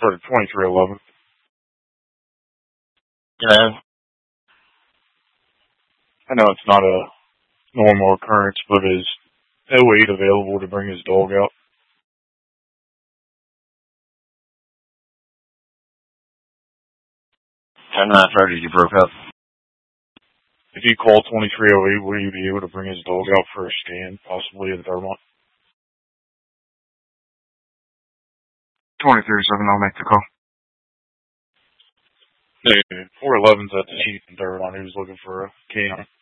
For 2311. Yeah. I know it's not a normal occurrence, but is 08 available to bring his dog out? 10-9-30, you broke up. If you call 2308, will you be able to bring his dog out for a scan, possibly at Dermont? 2307, I'll make the call. Hey, 411's at the Chief in Dermont. He was looking for a canine.